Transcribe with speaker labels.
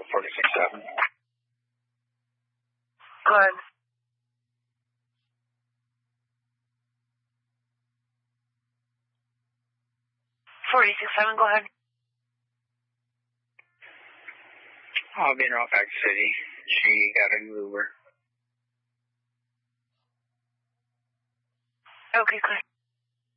Speaker 1: 467.
Speaker 2: Go ahead. Go ahead.
Speaker 1: I'll be in Rockback City. She got a Uber.
Speaker 2: Okay, good.